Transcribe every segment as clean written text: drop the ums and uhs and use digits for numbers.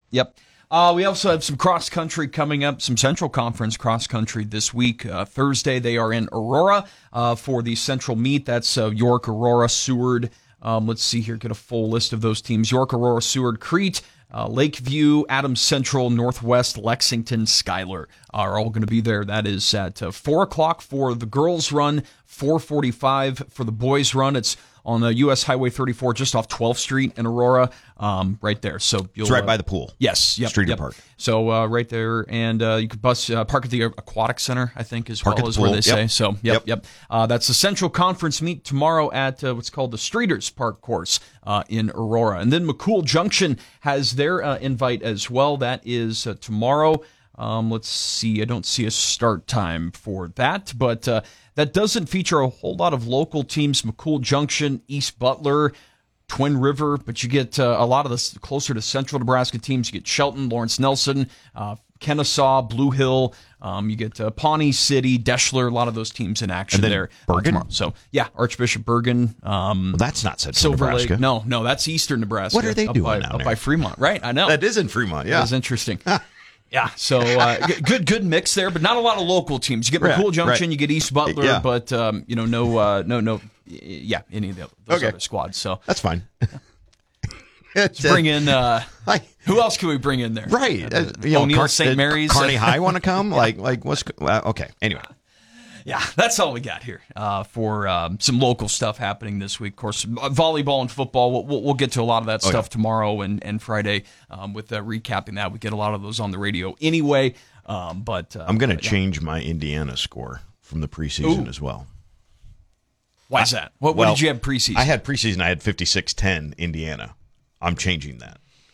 Yep. We also have some cross-country coming up, some Central Conference cross-country this week. Thursday, they are in Aurora for the Central Meet. That's York, Aurora, Seward. Let's see here, get a full list of those teams. York, Aurora, Seward, Crete, Lakeview, Adams Central, Northwest, Lexington, Schuyler are all going to be there. That is at 4 o'clock for the girls' run, 4:45 for the boys' run. It's on US Highway 34, just off 12th Street in Aurora, right there. So it's right by the pool. Yes. Yep, Streeter Park. So right there, and you could park at the Aquatic Center, I think, as well as where they say. So, yep. That's the Central Conference meet tomorrow at what's called the Streeters Park course in Aurora. And then McCool Junction has their invite as well. That is tomorrow. Let's see. I don't see a start time for that, but that doesn't feature a whole lot of local teams. McCool Junction, East Butler, Twin River, but you get a lot of the closer to central Nebraska teams. You get Shelton, Lawrence Nelson, Kennesaw, Blue Hill. You get Pawnee City, Deschler, a lot of those teams in action there. Bergen? Tomorrow. So, yeah, Archbishop Bergen. Well, that's not central Silver Nebraska. Lake. No, that's eastern Nebraska. What are they doing up by Fremont, right? I know. That is in Fremont, yeah. That is interesting. Yeah, so good mix there, but not a lot of local teams. You get McCool Junction, you get East Butler, but no, any of those other squads. So that's fine. Let's bring in who else can we bring in there? Right, O'Neill, St. Mary's, Kearney High want to come? like what's okay? Anyway. Yeah, that's all we got here for some local stuff happening this week. Of course, volleyball and football, we'll get to a lot of that stuff tomorrow and Friday with recapping that. We get a lot of those on the radio anyway. But I'm going to change my Indiana score from the preseason as well. Why is that? What did you have preseason? I had 56-10 Indiana. I'm changing that.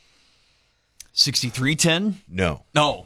63-10? No.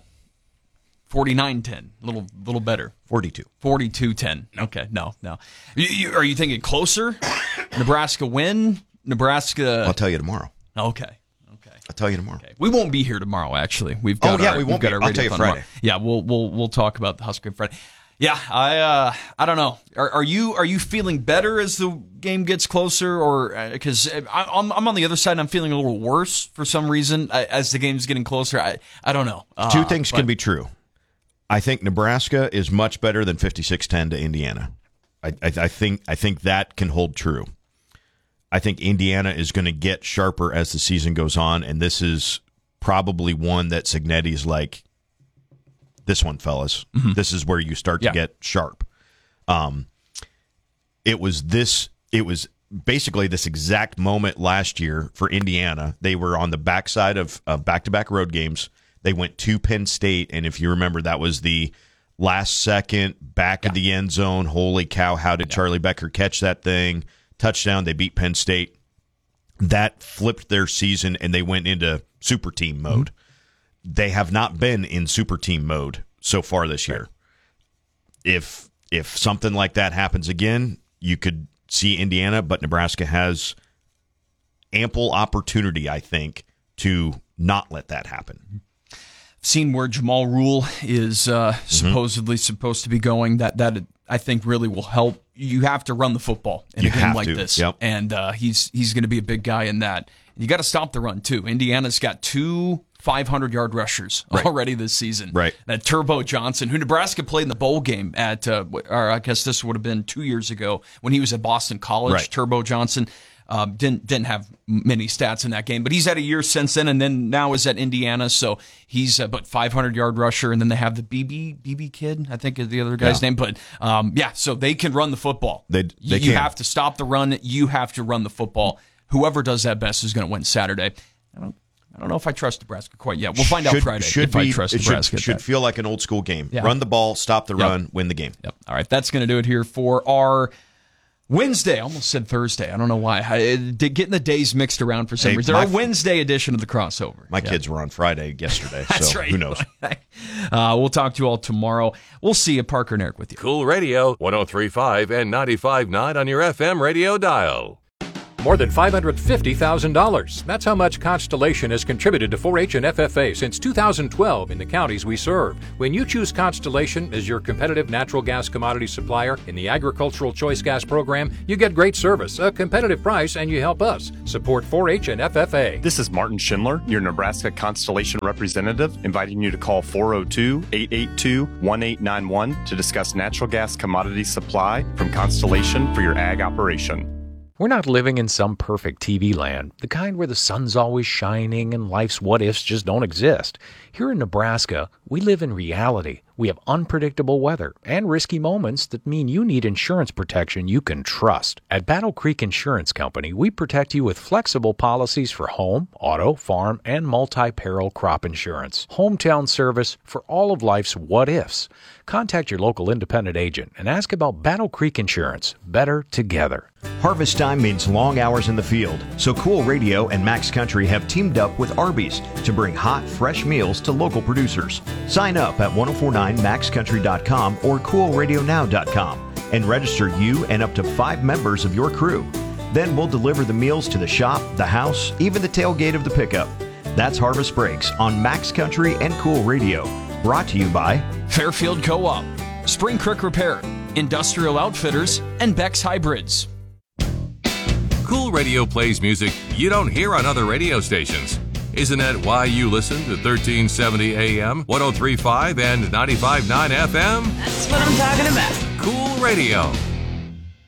49-10, little better. 42-10. Okay, no. Are you thinking closer? Nebraska win? Nebraska? I'll tell you tomorrow. Okay. I'll tell you tomorrow. Okay. We won't be here tomorrow. Actually, we've got. We won't be. I'll tell you Friday. Yeah, we'll talk about the Husker Friday. Yeah, I don't know. Are you feeling better as the game gets closer, or because I'm on the other side and I'm feeling a little worse for some reason as the game's getting closer? I don't know. Two things can be true. I think Nebraska is much better than 56-10 to Indiana. I think that can hold true. I think Indiana is going to get sharper as the season goes on, and this is probably one that Cignetti's like, this one, fellas. Mm-hmm. This is where you start to get sharp. It was basically this exact moment last year for Indiana. They were on the backside of back-to-back road games. They went to Penn State, and if you remember, that was the last second back of the end zone. Holy cow, how did Charlie Becker catch that thing? Touchdown, they beat Penn State. That flipped their season, and they went into super team mode. Mm-hmm. They have not been in super team mode so far this year. If something like that happens again, you could see Indiana, but Nebraska has ample opportunity, I think, to not let that happen. Seen where Jamal Rule is supposedly supposed to be going. That I think really will help. You have to run the football in a game like this, and he's going to be a big guy in that. You got to stop the run too. Indiana's got 2 500-yard rushers already this season. Right, that Turbo Johnson, who Nebraska played in the bowl game at, or I guess this would have been 2 years ago when he was at Boston College. Right. Turbo Johnson. Didn't have many stats in that game, but he's had a year since then, and then now is at Indiana, so he's a 500-yard rusher, and then they have the BB kid, I think is the other guy's name, but so they can run the football. You have to stop the run. You have to run the football. Whoever does that best is going to win Saturday. I don't know if I trust Nebraska quite yet. We'll find out Friday if I trust Nebraska. Should feel like an old school game. Yeah. Run the ball, stop the run, win the game. Yep. All right, that's going to do it here for our Wednesday. I almost said Thursday. I don't know why. Getting the days mixed around for some reason. Our Wednesday edition of the crossover. My kids were on Friday yesterday, That's so right. Who knows? We'll talk to you all tomorrow. We'll see you, Parker and Eric, with you. Cool Radio, 103.5 and 95.9 on your FM radio dial. more than $550,000. That's how much Constellation has contributed to 4-H and FFA since 2012 in the counties we serve. When you choose Constellation as your competitive natural gas commodity supplier in the Agricultural Choice Gas Program, you get great service, a competitive price, and you help us support 4-H and FFA. This is Martin Schindler, your Nebraska Constellation representative, inviting you to call 402-882-1891 to discuss natural gas commodity supply from Constellation for your ag operation. We're not living in some perfect TV land, the kind where the sun's always shining and life's what-ifs just don't exist. Here in Nebraska, we live in reality. We have unpredictable weather and risky moments that mean you need insurance protection you can trust. At Battle Creek Insurance Company, we protect you with flexible policies for home, auto, farm, and multi-peril crop insurance. Hometown service for all of life's what-ifs. Contact your local independent agent and ask about Battle Creek Insurance. Better together. Harvest time means long hours in the field, so Cool Radio and Max Country have teamed up with Arby's to bring hot, fresh meals to local producers. Sign up at 1049maxcountry.com or coolradionow.com and register you and up to 5 members of your crew. Then we'll deliver the meals to the shop, the house, even the tailgate of the pickup. That's Harvest Breaks on Max Country and Cool Radio. Brought to you by Fairfield Co-op, Spring Creek Repair, Industrial Outfitters, and Beck's Hybrids. Cool Radio plays music you don't hear on other radio stations. Isn't that why you listen to 1370 AM, 103.5 and 95.9 FM? That's what I'm talking about. Cool Radio.